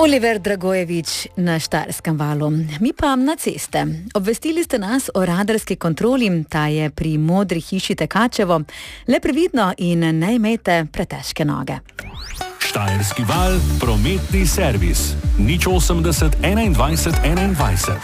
Oliver Dragojevič na Štajerskem valu, mi pa na ceste. Obvestili ste nas o radarski kontroli, ta je pri Modri hiši Tekačevo. Le previdno in ne imejte pretežke noge. Štajerski val, prometni servis. 080 21 21.